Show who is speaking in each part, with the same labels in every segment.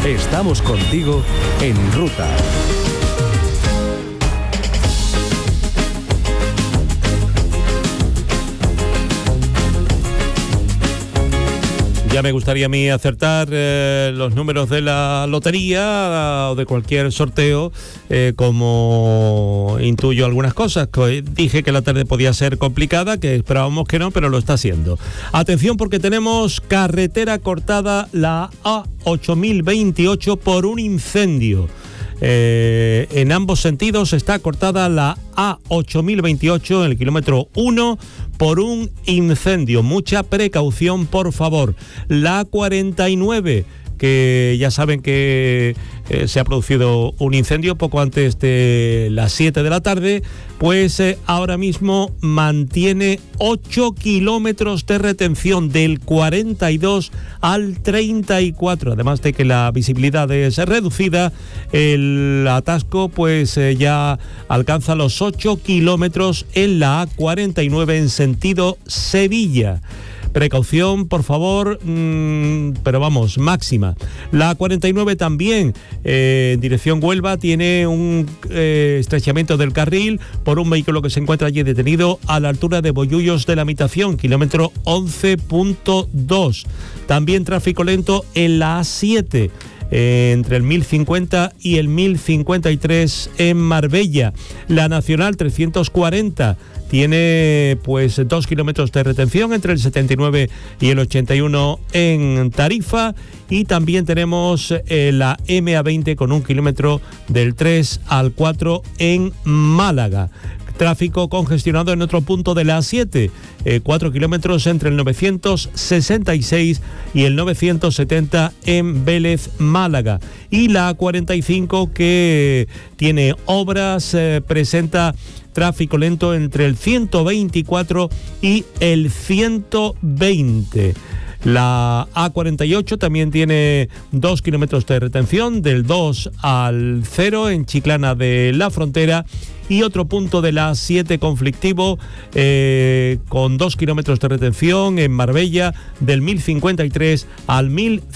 Speaker 1: Estamos contigo en ruta.
Speaker 2: Ya me gustaría a mí acertar los números de la lotería o de cualquier sorteo, como intuyo algunas cosas. Dije que la tarde podía ser complicada, que esperábamos que no, pero lo está siendo. Atención, porque tenemos carretera cortada, la A8028, por un incendio. En ambos sentidos está cortada la A8028 en el kilómetro 1 por un incendio. Mucha precaución, por favor. La A49, que ya saben que se ha producido un incendio poco antes de las 7 de la tarde, pues ahora mismo mantiene 8 kilómetros de retención del 42 al 34, además de que la visibilidad es reducida. El atasco pues ya alcanza los 8 kilómetros en la A49 en sentido Sevilla. Precaución, por favor, pero vamos, máxima. La A49 también, en dirección Huelva, tiene un estrechamiento del carril por un vehículo que se encuentra allí detenido a la altura de Bollullos de la Mitación, kilómetro 11.2. También tráfico lento en la A7, entre el 1050 y el 1053 en Marbella. La Nacional 340 tiene pues 2 kilómetros de retención entre el 79 y el 81 en Tarifa, y también tenemos la MA20 con 1 kilómetro del 3 al 4 en Málaga. Tráfico congestionado en otro punto de la A7, 4 kilómetros entre el 966 y el 970 en Vélez, Málaga. Y la A45, que tiene obras, presenta tráfico lento entre el 124 y el 120. La A48 también tiene 2 kilómetros de retención del 2 al 0 en Chiclana de la Frontera, y otro punto de la A7 conflictivo con 2 kilómetros de retención en Marbella del 1053 al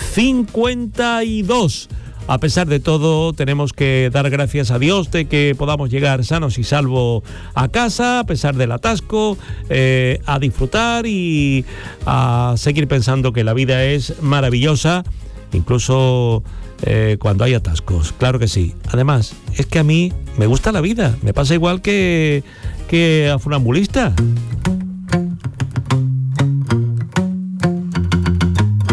Speaker 2: 1052. A pesar de todo, tenemos que dar gracias a Dios de que podamos llegar sanos y salvos a casa, a pesar del atasco, a disfrutar y a seguir pensando que la vida es maravillosa, incluso cuando hay atascos. Claro que sí. Además, es que a mí me gusta la vida, me pasa igual que a funambulista.